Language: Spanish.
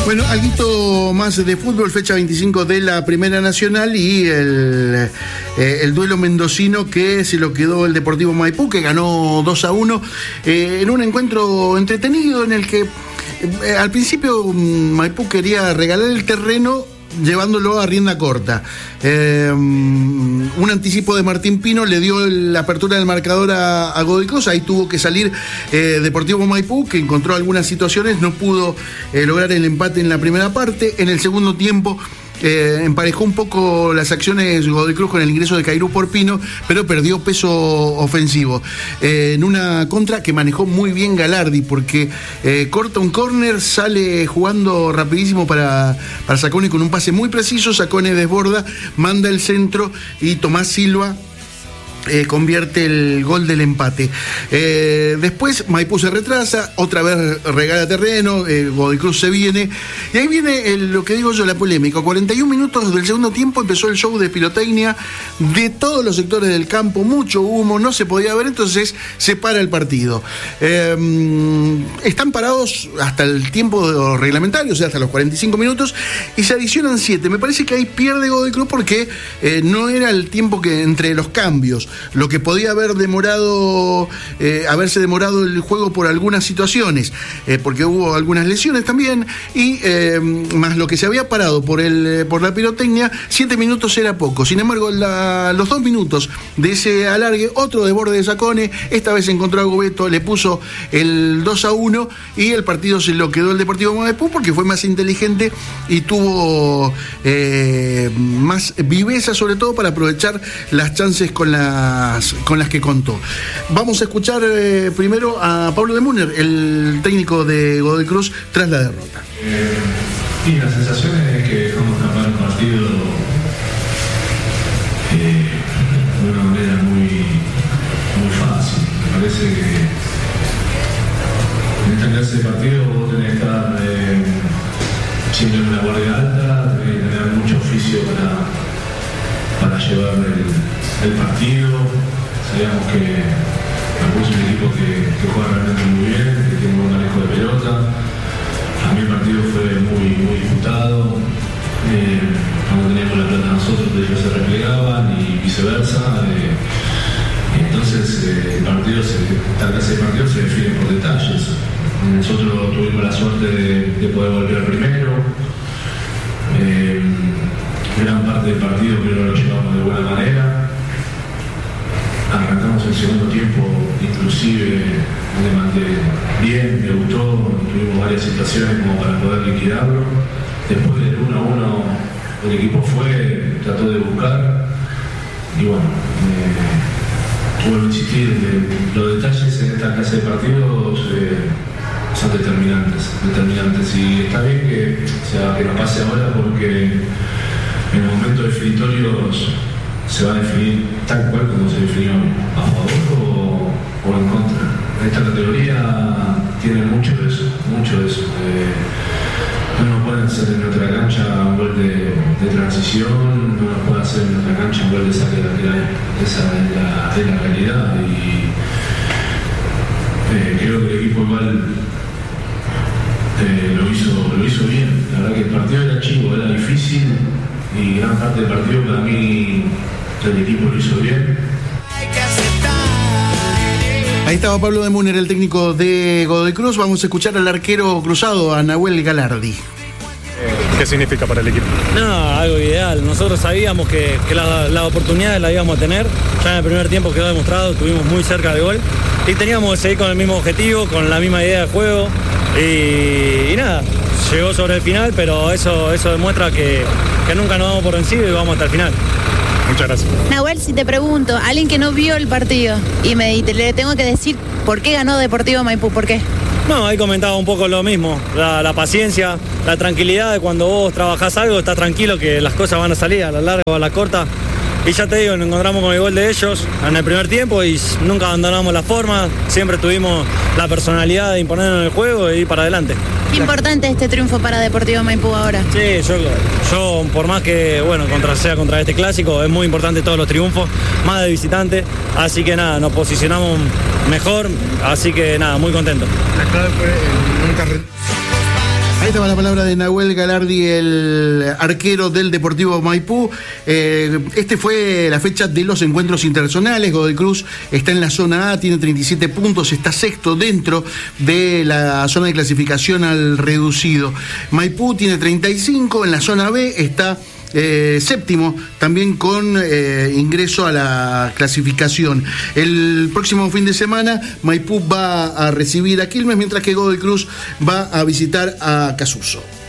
Bueno, alguito más de fútbol, fecha 25 de la Primera Nacional y el duelo mendocino que se lo quedó el Deportivo Maipú, que ganó 2-1 en un encuentro entretenido en el que al principio Maipú quería regalar el terreno llevándolo a rienda corta. Un anticipo de Martín Pino le dio la apertura del marcador a Godoy Cruz. Ahí tuvo que salir Deportivo Maipú, que encontró algunas situaciones, no pudo lograr el empate en la primera parte. En el segundo tiempo emparejó un poco las acciones Godoy Cruz con el ingreso de Cairú por Pino, pero perdió peso ofensivo en una contra que manejó muy bien Galardi, porque corta un córner, sale jugando rapidísimo para Sacone con un pase muy preciso. Sacone desborda, manda el centro y Tomás Silva convierte el gol del empate. Después Maipú se retrasa, otra vez regala terreno, Godoy Cruz se viene, y ahí viene lo que digo yo, la polémica. 41 minutos del segundo tiempo empezó el show de pirotecnia de todos los sectores del campo, mucho humo, no se podía ver, entonces se para el partido. Están parados hasta el tiempo reglamentario, o sea, hasta los 45 minutos, y se adicionan 7. Me parece que ahí pierde Godoy Cruz porque no era el tiempo que entre los cambios, lo que podía haber haberse demorado el juego por algunas situaciones, porque hubo algunas lesiones también, y más lo que se había parado por la pirotecnia. 7 minutos era poco. Sin embargo, los 2 minutos de ese alargue, otro desborde de Sacone, esta vez encontró a Gobeto, le puso el 2-1 y el partido se lo quedó el Deportivo Maipú porque fue más inteligente y tuvo más viveza, sobre todo para aprovechar las chances con las que contó. Vamos a escuchar primero a Pablo de Munner, el técnico de Godoy Cruz, tras la derrota. Y la sensación es que dejamos escapar un partido de una manera muy fácil. Me parece que en esta clase de partido vos tenés que estar siempre en una guardia alta, tenés que tener mucho oficio para llevar el partido. Sabíamos que Maipú es un equipo que juega realmente muy bien, que tiene un buen manejo de pelota. A mí el partido fue muy disputado. Cuando teníamos la pelota nosotros, ellos se replegaban y viceversa. Entonces esta clase de partido se define por detalles. Nosotros tuvimos la suerte de poder volver primero. Gran parte del partido creo que lo llevamos de buena manera. Arrancamos el segundo tiempo, inclusive me mandé bien, me gustó, tuvimos varias situaciones como para poder liquidarlo. Después del 1-1 el equipo trató de buscar y bueno, vuelvo a insistir, los detalles en esta clase de partidos son determinantes y está bien que nos pase ahora porque en el momento definitorios se va a definir tal cual como se definió, a favor o en contra. Esta categoría tiene mucho de eso. No nos pueden hacer en nuestra cancha un gol de transición, no nos pueden hacer en nuestra cancha un gol de saque lateral. Esa es la realidad y creo que el equipo igual lo hizo bien. La verdad que el partido era chivo, era difícil y gran parte del partido para mí el equipo lo hizo bien. Ahí estaba Pablo de Munner, el técnico de Godoy Cruz. Vamos a escuchar al arquero cruzado, a Nahuel Galardi. ¿Qué significa para el equipo? No, algo ideal. Nosotros sabíamos que las oportunidades las íbamos a tener. Ya en el primer tiempo quedó demostrado, estuvimos muy cerca del gol. Y teníamos que seguir con el mismo objetivo, con la misma idea de juego. Y nada, llegó sobre el final, pero eso demuestra que nunca nos damos por vencidos y vamos hasta el final. Muchas gracias. Nahuel, si te pregunto, alguien que no vio el partido y le tengo que decir por qué ganó Deportivo Maipú, ¿por qué? No, ahí comentaba un poco lo mismo, la paciencia, la tranquilidad de cuando vos trabajás algo, estás tranquilo que las cosas van a salir a la larga o a la corta. Y ya te digo, nos encontramos con el gol de ellos en el primer tiempo y nunca abandonamos la forma, siempre tuvimos la personalidad de imponernos en el juego e ir para adelante. Qué importante este triunfo para Deportivo Maipú ahora. Sí, yo por más que, sea contra este clásico, es muy importante todos los triunfos, más de visitante, así que nada, nos posicionamos mejor, así que nada, muy contento. La clave fue nunca Ahí estaba la palabra de Nahuel Galardi, el arquero del Deportivo Maipú. Este fue la fecha de los encuentros internacionales. Godoy Cruz está en la zona A, tiene 37 puntos, está sexto dentro de la zona de clasificación al reducido. Maipú tiene 35, en la zona B está séptimo, también con ingreso a la clasificación. El próximo fin de semana Maipú va a recibir a Quilmes, mientras que Godoy Cruz va a visitar a Casuso.